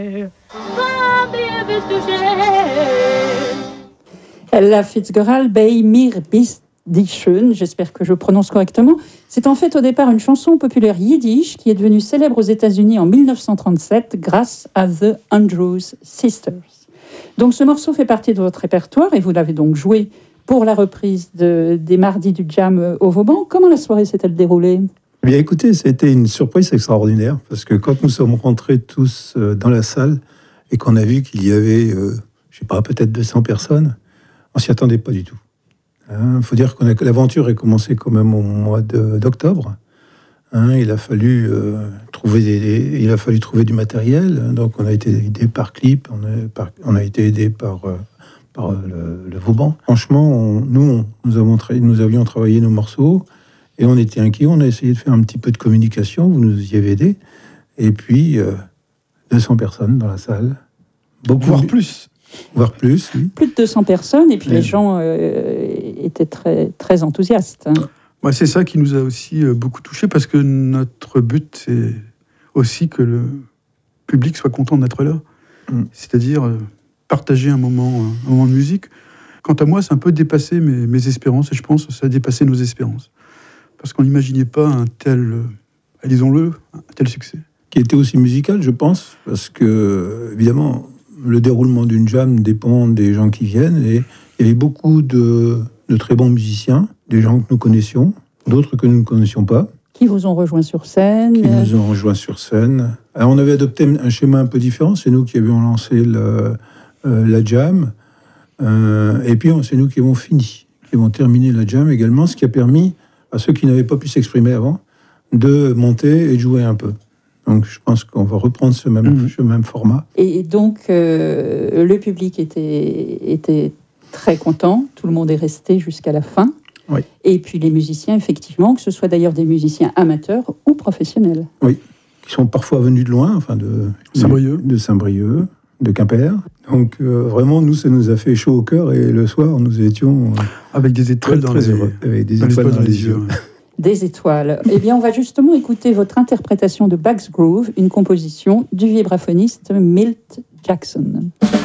Ella Fitzgerald bei mir bist die schön, j'espère que je prononce correctement. C'est en fait au départ une chanson populaire yiddish qui est devenue célèbre aux États-Unis en 1937 grâce à The Andrews Sisters. Donc ce morceau fait partie de votre répertoire et vous l'avez donc joué pour la reprise des Mardis du Jam au Vauban. Comment la soirée s'est-elle déroulée ? Eh bien écoutez, c'était une surprise extraordinaire parce que quand nous sommes rentrés tous dans la salle et qu'on a vu qu'il y avait, je sais pas, peut-être 200 personnes, on s'y attendait pas du tout. Il faut dire que l'aventure est commencée quand même au mois d'octobre. Il a fallu trouver du matériel. Donc on a été aidé par Clip, on a été aidé par le Vauban. Franchement, nous avions travaillé nos morceaux et on était inquiets. On a essayé de faire un petit peu de communication. Vous nous y avez aidé. Et puis 200 personnes dans la salle, voire plus. Voire plus, oui. Plus de 200 personnes, et puis les gens étaient très, très enthousiastes. Ouais, c'est ça qui nous a aussi beaucoup touchés, parce que notre but, c'est aussi que le public soit content d'être là. C'est-à-dire partager un moment de musique. Quant à moi, c'est un peu dépassé mes espérances, et je pense que ça a dépassé nos espérances. Parce qu'on n'imaginait pas un tel succès. Qui était aussi musical, je pense, parce que, évidemment, le déroulement d'une jam dépend des gens qui viennent, et il y avait beaucoup de très bons musiciens, des gens que nous connaissions, d'autres que nous ne connaissions pas. Qui vous ont rejoints sur scène. Alors, on avait adopté un schéma un peu différent, c'est nous qui avions lancé la jam, et puis c'est nous qui avons terminé la jam également, ce qui a permis à ceux qui n'avaient pas pu s'exprimer avant de monter et de jouer un peu. Donc, je pense qu'on va reprendre ce même format. Et donc, le public était très content. Tout le monde est resté jusqu'à la fin. Oui. Et puis, les musiciens, effectivement, que ce soit d'ailleurs des musiciens amateurs ou professionnels. Oui, qui sont parfois venus de loin, de Saint-Brieuc, de Quimper. Donc, vraiment, nous, ça nous a fait chaud au cœur. Et le soir, nous étions avec des étoiles dans les yeux. Avec des étoiles dans les yeux. Des étoiles. Eh bien, on va justement écouter votre interprétation de Bugs Groove, une composition du vibraphoniste Milt Jackson.